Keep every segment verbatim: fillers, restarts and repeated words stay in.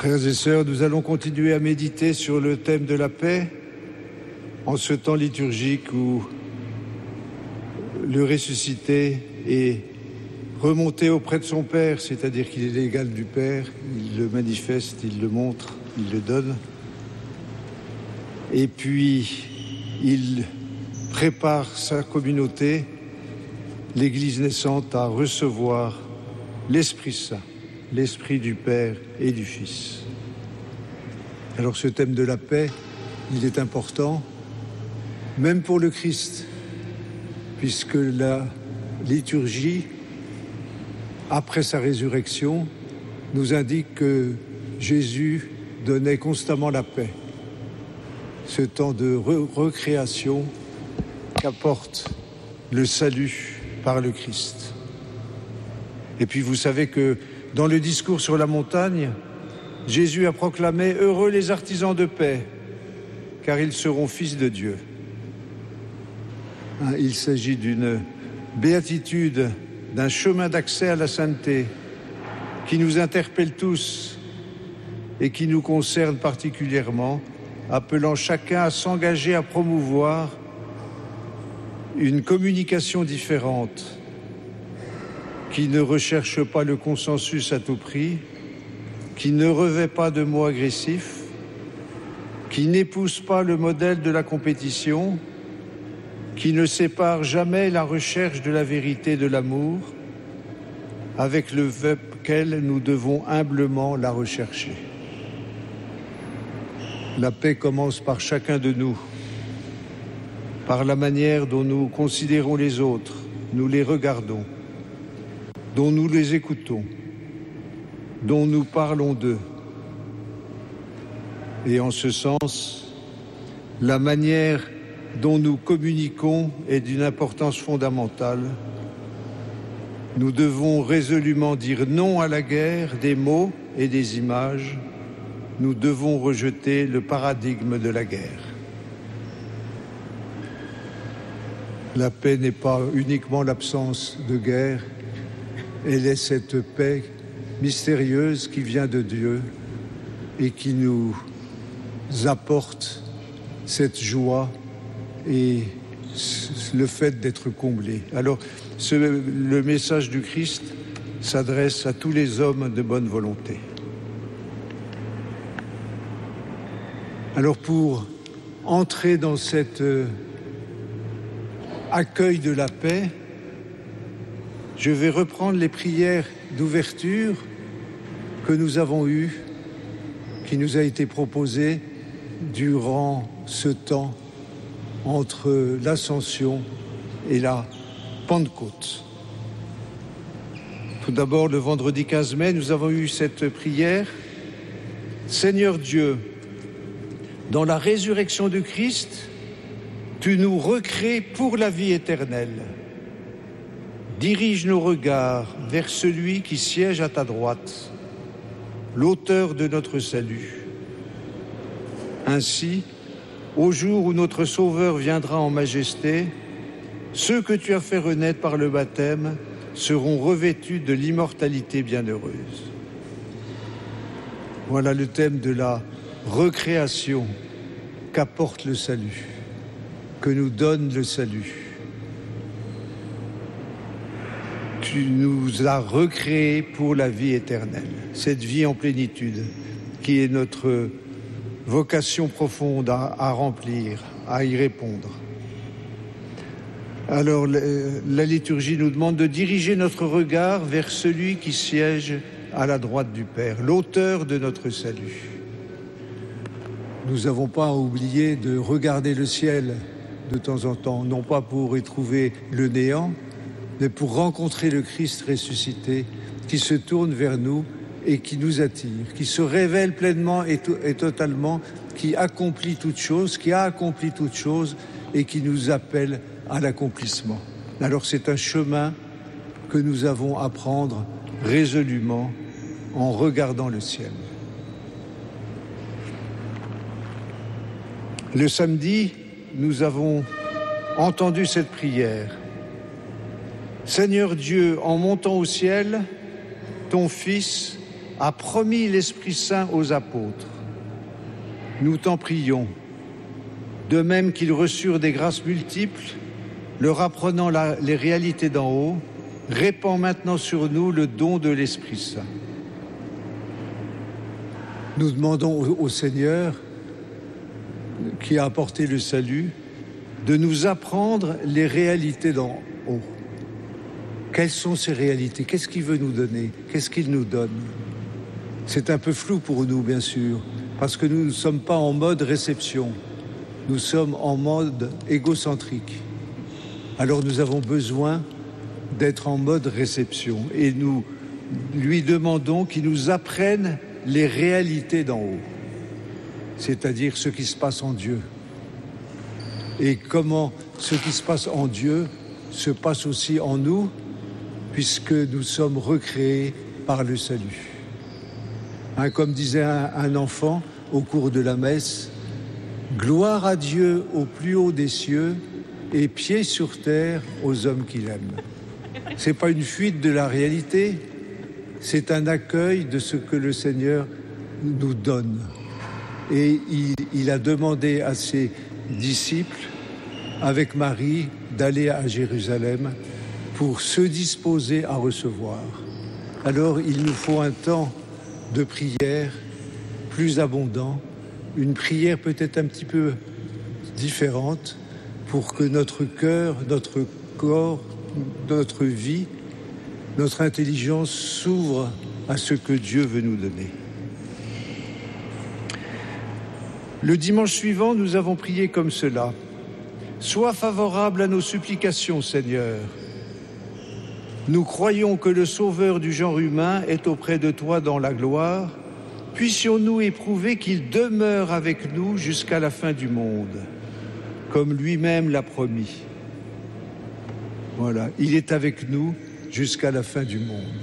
Frères et sœurs, nous allons continuer à méditer sur le thème de la paix en ce temps liturgique où le ressuscité est remonté auprès de son Père, c'est-à-dire qu'il est l'égal du Père, il le manifeste, il le montre, il le donne. Et puis, il prépare sa communauté, l'Église naissante, à recevoir l'Esprit Saint, l'Esprit du Père et du Fils. Alors ce thème de la paix, il est important, même pour le Christ, puisque la liturgie, après sa résurrection, nous indique que Jésus donnait constamment la paix. Ce temps de re- recréation qu'apporte le salut par le Christ. Et puis vous savez que dans le discours sur la montagne, Jésus a proclamé « Heureux les artisans de paix, car ils seront fils de Dieu ». Il s'agit d'une béatitude, d'un chemin d'accès à la sainteté qui nous interpelle tous et qui nous concerne particulièrement, appelant chacun à s'engager à promouvoir une communication différente qui ne recherche pas le consensus à tout prix, qui ne revêt pas de mots agressifs, qui n'épouse pas le modèle de la compétition, qui ne sépare jamais la recherche de la vérité de l'amour, avec lequel nous devons humblement la rechercher. La paix commence par chacun de nous, par la manière dont nous considérons les autres, nous les regardons, dont nous les écoutons, dont nous parlons d'eux. Et en ce sens, la manière dont nous communiquons est d'une importance fondamentale. Nous devons résolument dire non à la guerre des mots et des images. Nous devons rejeter le paradigme de la guerre. La paix n'est pas uniquement l'absence de guerre, elle est cette paix mystérieuse qui vient de Dieu et qui nous apporte cette joie et le fait d'être comblé. Alors, ce, le message du Christ s'adresse à tous les hommes de bonne volonté. Alors, pour entrer dans cet euh, accueil de la paix, je vais reprendre les prières d'ouverture que nous avons eues, qui nous a été proposées durant ce temps entre l'Ascension et la Pentecôte. Tout d'abord, le vendredi quinze mai, nous avons eu cette prière. Seigneur Dieu, dans la résurrection du Christ, tu nous recrées pour la vie éternelle. Dirige nos regards vers celui qui siège à ta droite, l'auteur de notre salut. Ainsi, au jour où notre Sauveur viendra en majesté, ceux que tu as fait renaître par le baptême seront revêtus de l'immortalité bienheureuse. Voilà le thème de la recréation qu'apporte le salut, que nous donne le salut. Tu nous as recréés pour la vie éternelle, cette vie en plénitude qui est notre vocation profonde à, à remplir, à y répondre. Alors, la, la liturgie nous demande de diriger notre regard vers celui qui siège à la droite du Père, l'auteur de notre salut. Nous n'avons pas à oublier de regarder le ciel de temps en temps, non pas pour y trouver le néant, mais pour rencontrer le Christ ressuscité qui se tourne vers nous et qui nous attire, qui se révèle pleinement et, to- et totalement, qui accomplit toute chose, qui a accompli toute chose et qui nous appelle à l'accomplissement. Alors c'est un chemin que nous avons à prendre résolument en regardant le ciel. Le samedi, nous avons entendu cette prière. Seigneur Dieu, en montant au ciel, ton Fils a promis l'Esprit Saint aux apôtres. Nous t'en prions. De même qu'ils reçurent des grâces multiples, leur apprenant la, les réalités d'en haut, répand maintenant sur nous le don de l'Esprit Saint. Nous demandons au, au Seigneur, qui a apporté le salut, de nous apprendre les réalités d'en haut. Quelles sont ces réalités? Qu'est-ce qu'il veut nous donner? Qu'est-ce qu'il nous donne? C'est un peu flou pour nous, bien sûr, parce que nous ne sommes pas en mode réception. Nous sommes en mode égocentrique. Alors nous avons besoin d'être en mode réception. Et nous lui demandons qu'il nous apprenne les réalités d'en haut. C'est-à-dire ce qui se passe en Dieu. Et comment ce qui se passe en Dieu se passe aussi en nous, puisque nous sommes recréés par le salut. Hein, comme disait un, un enfant au cours de la messe, « Gloire à Dieu au plus haut des cieux et pieds sur terre aux hommes qu'il aime. » Ce n'est pas une fuite de la réalité, c'est un accueil de ce que le Seigneur nous donne. Et il, il a demandé à ses disciples, avec Marie, d'aller à Jérusalem pour se disposer à recevoir. Alors il nous faut un temps de prière plus abondant, une prière peut-être un petit peu différente pour que notre cœur, notre corps, notre vie, notre intelligence s'ouvre à ce que Dieu veut nous donner. Le dimanche suivant, nous avons prié comme cela. Sois favorable à nos supplications, Seigneur. Nous croyons que le Sauveur du genre humain est auprès de toi dans la gloire. Puissions-nous éprouver qu'il demeure avec nous jusqu'à la fin du monde, comme lui-même l'a promis. Voilà, il est avec nous jusqu'à la fin du monde.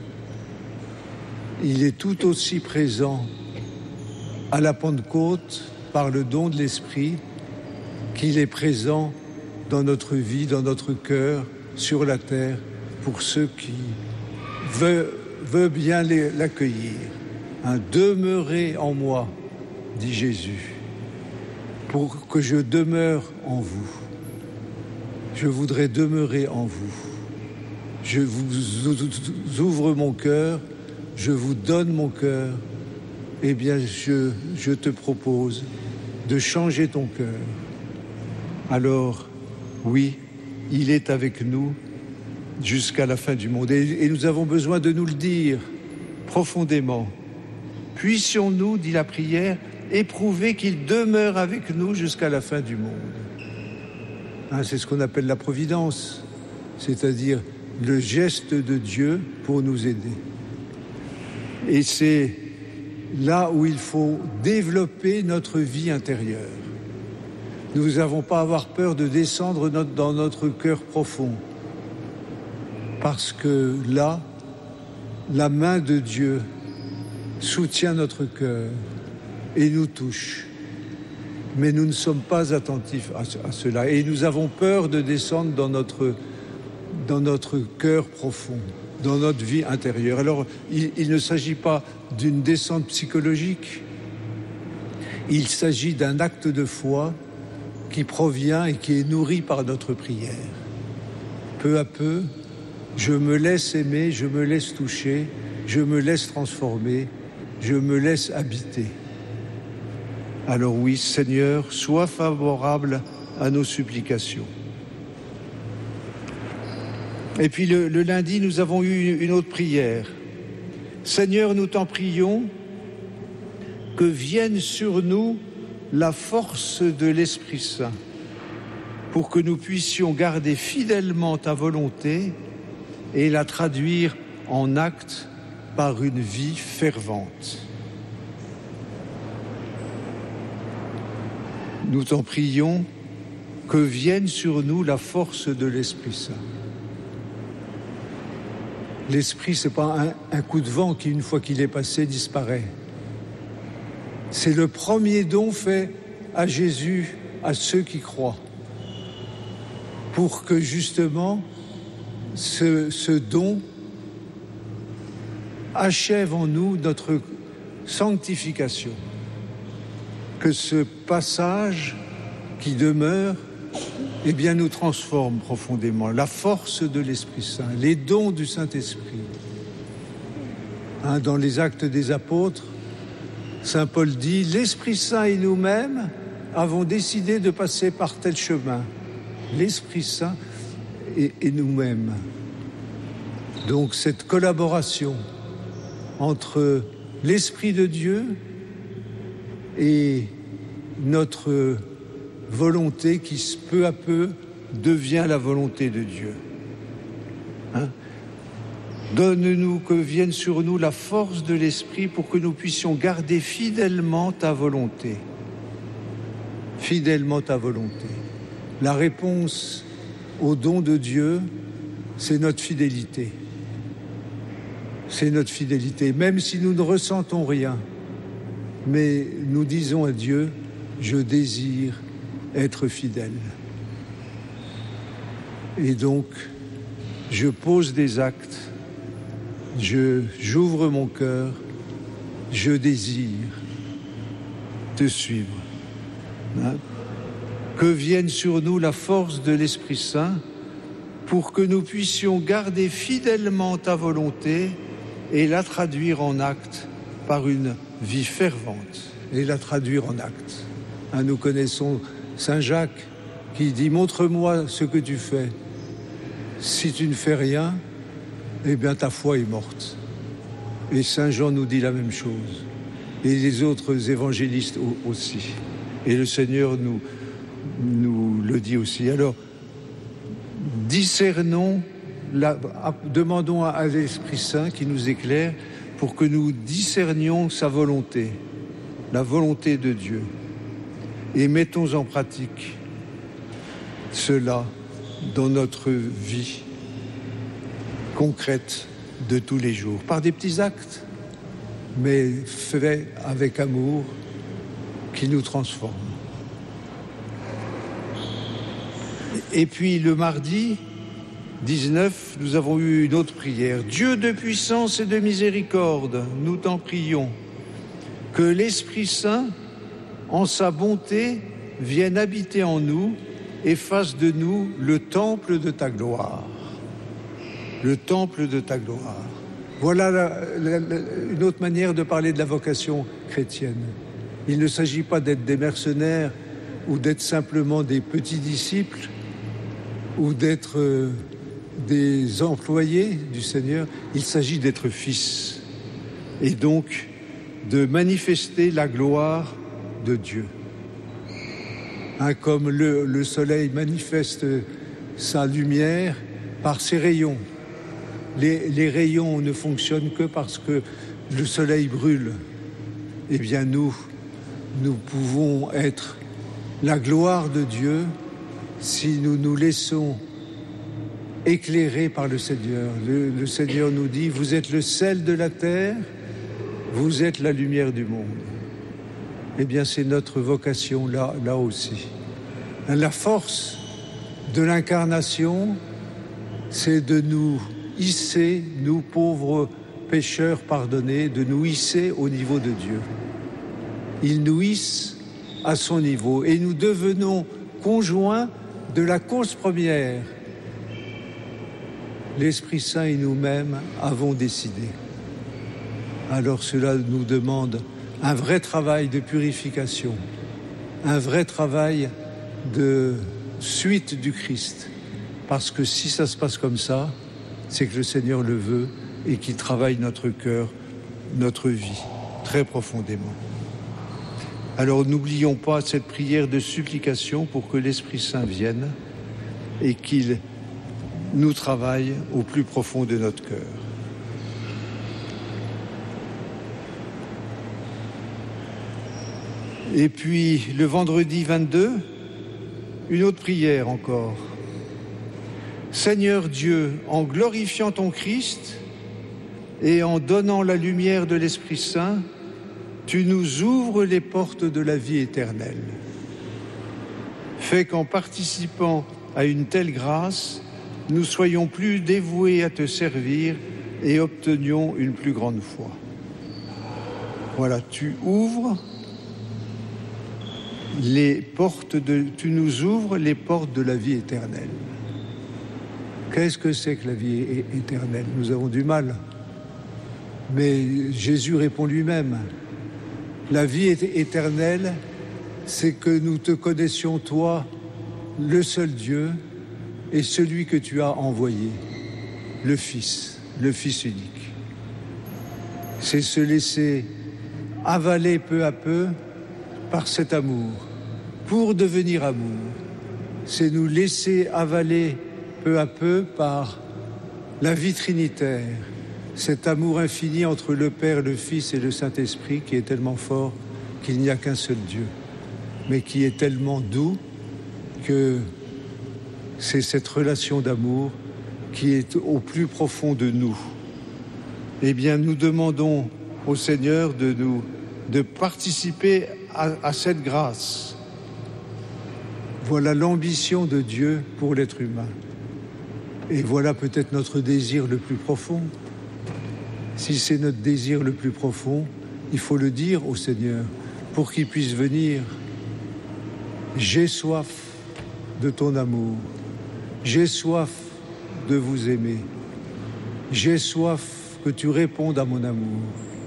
Il est tout aussi présent à la Pentecôte par le don de l'Esprit qu'il est présent dans notre vie, dans notre cœur, sur la terre, pour ceux qui veulent, veulent bien les, l'accueillir. Hein, demeurez en moi, dit Jésus, pour que je demeure en vous. Je voudrais demeurer en vous. Je vous ouvre mon cœur, je vous donne mon cœur. Eh bien, je, je te propose de changer ton cœur. Alors, oui, il est avec nous jusqu'à la fin du monde. Et, et nous avons besoin de nous le dire profondément. Puissions-nous, dit la prière, éprouver qu'il demeure avec nous jusqu'à la fin du monde. Hein, c'est ce qu'on appelle la providence, c'est-à-dire le geste de Dieu pour nous aider. Et c'est là où il faut développer notre vie intérieure. Nous n'avons pas à avoir peur de descendre notre, dans notre cœur profond. Parce que là, la main de Dieu soutient notre cœur et nous touche. Mais nous ne sommes pas attentifs à, à cela. Et nous avons peur de descendre dans notre, dans notre cœur profond, dans notre vie intérieure. Alors, il, il ne s'agit pas d'une descente psychologique. Il s'agit d'un acte de foi qui provient et qui est nourri par notre prière. Peu à peu, je me laisse aimer, je me laisse toucher, je me laisse transformer, je me laisse habiter. Alors oui, Seigneur, sois favorable à nos supplications. Et puis le, le lundi, nous avons eu une autre prière. Seigneur, nous t'en prions, que vienne sur nous la force de l'Esprit Saint, pour que nous puissions garder fidèlement ta volonté et la traduire en actes par une vie fervente. Nous t'en prions, que vienne sur nous la force de l'Esprit Saint. L'Esprit, ce n'est pas un, un coup de vent qui, une fois qu'il est passé, disparaît. C'est le premier don fait à Jésus, à ceux qui croient, pour que justement ce, ce don achève en nous notre sanctification. Que ce passage qui demeure, eh bien, nous transforme profondément. La force de l'Esprit Saint, les dons du Saint-Esprit. Hein, dans les Actes des Apôtres, Saint Paul dit « L'Esprit Saint et nous-mêmes avons décidé de passer par tel chemin. » L'Esprit Saint et, et nous-mêmes. Donc cette collaboration entre l'Esprit de Dieu et notre volonté qui peu à peu devient la volonté de Dieu. Hein? Donne-nous que vienne sur nous la force de l'Esprit pour que nous puissions garder fidèlement ta volonté. Fidèlement ta volonté. La réponse au don de Dieu, c'est notre fidélité. C'est notre fidélité, même si nous ne ressentons rien. Mais nous disons à Dieu, je désire être fidèle. Et donc, je pose des actes, je, j'ouvre mon cœur, je désire te suivre. Hein? Que vienne sur nous la force de l'Esprit Saint pour que nous puissions garder fidèlement ta volonté et la traduire en actes par une vie fervente et la traduire en actes. Hein, nous connaissons Saint Jacques qui dit « Montre-moi ce que tu fais. Si tu ne fais rien, eh bien ta foi est morte. » Et Saint Jean nous dit la même chose. Et les autres évangélistes aussi. Et le Seigneur nous, nous le dit aussi. Alors, discernons, la, demandons à l'Esprit Saint qui nous éclaire pour que nous discernions sa volonté, la volonté de Dieu. Et mettons en pratique cela dans notre vie concrète de tous les jours, par des petits actes, mais faits avec amour, qui nous transforment. Et puis le mardi dix-neuf, nous avons eu une autre prière. Dieu de puissance et de miséricorde, nous t'en prions, que l'Esprit Saint, en sa bonté, vienne habiter en nous et fasse de nous le temple de ta gloire. Le temple de ta gloire. Voilà la, la, la, une autre manière de parler de la vocation chrétienne. Il ne s'agit pas d'être des mercenaires ou d'être simplement des petits disciples ou d'être euh, des employés du Seigneur. Il s'agit d'être fils et donc de manifester la gloire de Dieu. Hein, comme le, le soleil manifeste sa lumière par ses rayons. Les, les rayons ne fonctionnent que parce que le soleil brûle. Eh bien nous, nous pouvons être la gloire de Dieu si nous nous laissons éclairer par le Seigneur. Le, le Seigneur nous dit, vous êtes le sel de la terre, vous êtes la lumière du monde. Eh bien, c'est notre vocation là, là aussi. La force de l'incarnation, c'est de nous hisser, nous pauvres pécheurs pardonnés, de nous hisser au niveau de Dieu. Il nous hisse à son niveau et nous devenons conjoints de la cause première. L'Esprit Saint et nous-mêmes avons décidé. Alors cela nous demande un vrai travail de purification, un vrai travail de suite du Christ. Parce que si ça se passe comme ça, c'est que le Seigneur le veut et qu'il travaille notre cœur, notre vie, très profondément. Alors n'oublions pas cette prière de supplication pour que l'Esprit Saint vienne et qu'il nous travaille au plus profond de notre cœur. Et puis le vendredi vingt-deux, une autre prière encore. Seigneur Dieu, en glorifiant ton Christ et en donnant la lumière de l'Esprit Saint, tu nous ouvres les portes de la vie éternelle. Fais qu'en participant à une telle grâce, nous soyons plus dévoués à te servir et obtenions une plus grande foi. Voilà, tu ouvres les portes de, tu nous ouvres les portes de la vie éternelle. Qu'est-ce que c'est que la vie éternelle? Nous avons du mal. Mais Jésus répond lui-même. La vie éternelle, c'est que nous te connaissions, toi, le seul Dieu, et celui que tu as envoyé, le Fils, le Fils unique. C'est se laisser avaler peu à peu par cet amour, pour devenir amour. C'est nous laisser avaler peu à peu par la vie trinitaire, cet amour infini entre le Père, le Fils et le Saint-Esprit qui est tellement fort qu'il n'y a qu'un seul Dieu, mais qui est tellement doux que c'est cette relation d'amour qui est au plus profond de nous. Eh bien, nous demandons au Seigneur de nous de participer à, à cette grâce. Voilà l'ambition de Dieu pour l'être humain. Et voilà peut-être notre désir le plus profond. Si c'est notre désir le plus profond, il faut le dire au Seigneur pour qu'il puisse venir. J'ai soif de ton amour. J'ai soif de vous aimer. J'ai soif que tu répondes à mon amour.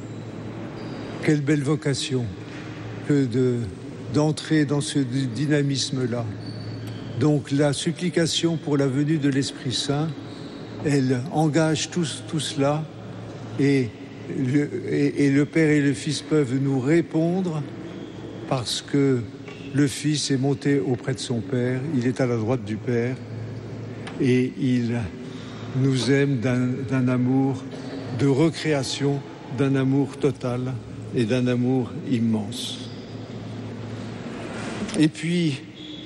Quelle belle vocation que de, d'entrer dans ce dynamisme-là. Donc la supplication pour la venue de l'Esprit Saint, elle engage tout, tout cela et le, et, et le Père et le Fils peuvent nous répondre parce que le Fils est monté auprès de son Père, il est à la droite du Père et il nous aime d'un, d'un amour de recréation, d'un amour total et d'un amour immense. Et puis,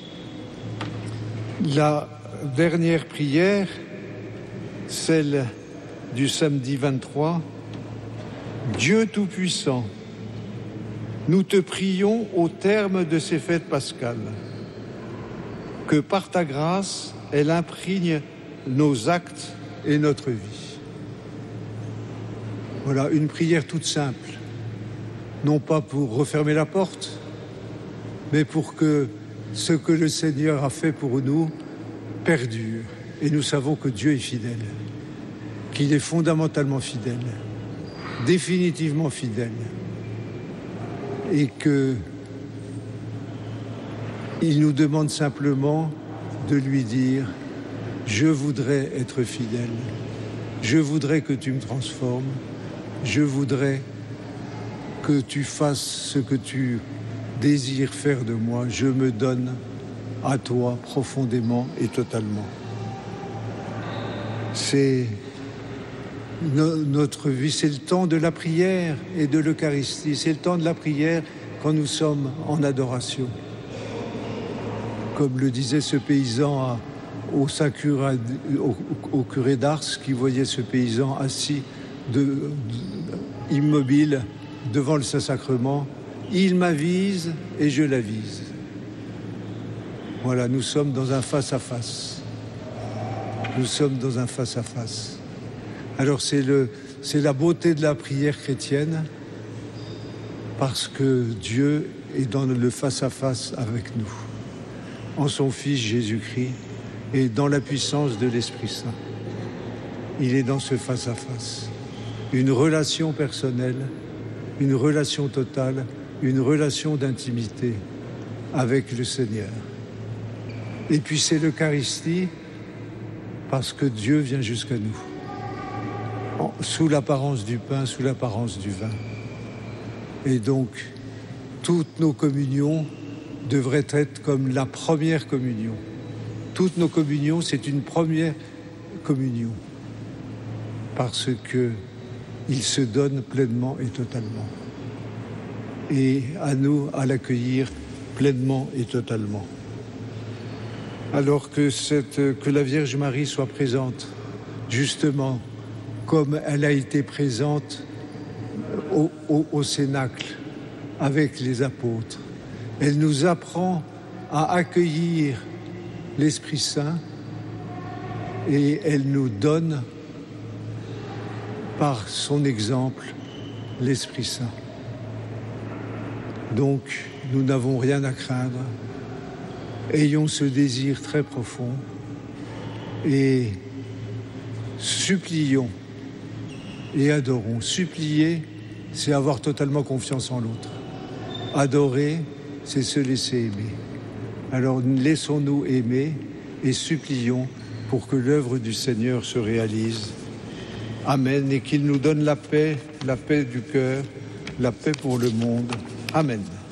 la dernière prière, celle du samedi vingt-trois, Dieu Tout-Puissant, nous te prions au terme de ces fêtes pascales, que par ta grâce, elle imprègne nos actes et notre vie. Voilà, une prière toute simple, non pas pour refermer la porte, mais pour que ce que le Seigneur a fait pour nous perdure. Et nous savons que Dieu est fidèle, qu'il est fondamentalement fidèle, définitivement fidèle, et que il nous demande simplement de lui dire « Je voudrais être fidèle, je voudrais que tu me transformes, je voudrais que tu fasses ce que tu désires faire de moi, je me donne à toi profondément et totalement. » C'est no- notre vie, c'est le temps de la prière et de l'Eucharistie, c'est le temps de la prière quand nous sommes en adoration. Comme le disait ce paysan à, au, Saint-Curé, au, au curé d'Ars, qui voyait ce paysan assis, de, de, immobile, devant le Saint-Sacrement, il m'avise et je l'avise. Voilà, nous sommes dans un face-à-face. Nous sommes dans un face-à-face. Alors c'est, le, c'est la beauté de la prière chrétienne, parce que Dieu est dans le face-à-face avec nous, en son Fils Jésus-Christ, et dans la puissance de l'Esprit Saint. Il est dans ce face-à-face. Une relation personnelle, une relation totale, une relation d'intimité avec le Seigneur. Et puis c'est l'Eucharistie, parce que Dieu vient jusqu'à nous, en, sous l'apparence du pain, sous l'apparence du vin. Et donc, toutes nos communions devraient être comme la première communion. Toutes nos communions, c'est une première communion, parce qu'il se donne pleinement et totalement. Et à nous à l'accueillir pleinement et totalement. Alors que, cette, que la Vierge Marie soit présente, justement, comme elle a été présente au, au, au Cénacle, avec les apôtres. Elle nous apprend à accueillir l'Esprit Saint et elle nous donne par son exemple, l'Esprit Saint. Donc, nous n'avons rien à craindre. Ayons ce désir très profond et supplions et adorons. Supplier, c'est avoir totalement confiance en l'autre. Adorer, c'est se laisser aimer. Alors laissons-nous aimer et supplions pour que l'œuvre du Seigneur se réalise. Amen. Et qu'il nous donne la paix, la paix du cœur, la paix pour le monde. Amen.